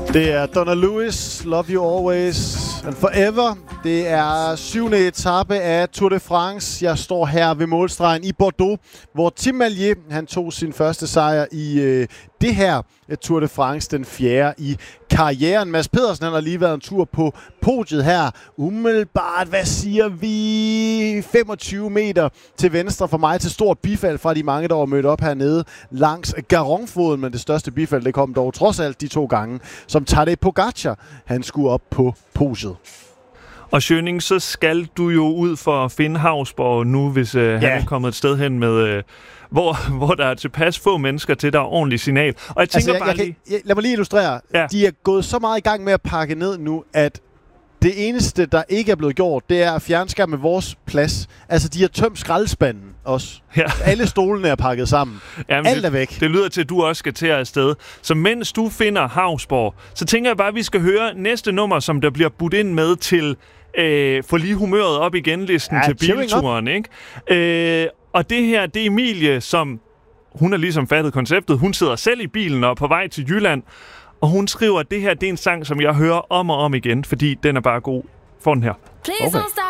Det er Donna Lewis, Love You Always and Forever. Det er 7. etape af Tour de France. Jeg står her ved målstregen i Bordeaux, hvor Tim Mallier han tog sin første sejr i det her Tour de France, den 4. i karrieren. Mads Pedersen han har lige været en tur på podiet her. Umiddelbart, hvad siger vi? 25 meter til venstre for mig til stort bifald fra de mange, der var mødt op hernede langs Garonne-floden. Men det største bifald, det kom dog trods alt de 2 gange, som Tadej Pogačar han skulle op på podiet. Og Schøning, så skal du jo ud for at finde Hausborg nu, hvis han er kommet et sted hen med... Hvor der er tilpas få mennesker til, der er ordentligt signal. Og jeg tænker lad mig lige illustrere. Ja. De er gået så meget i gang med at pakke ned nu, at det eneste, der ikke er blevet gjort, det er at fjernskærme vores plads. Altså, de har tømt skraldespanden også. Ja. Alle stolene er pakket sammen. Jamen, alt er væk. Det lyder til, at du også skal til afsted. Så mens du finder Hausborg, så tænker jeg bare, at vi skal høre næste nummer, som der bliver budt ind med til få lige humøret op igen listen til bilturen, ikke? Og det her, det er Emilie, som hun har ligesom fattet konceptet. Hun sidder selv i bilen og på vej til Jylland, og hun skriver, at det her det er en sang, som jeg hører om og om igen, fordi den er bare god. Få den her. Okay.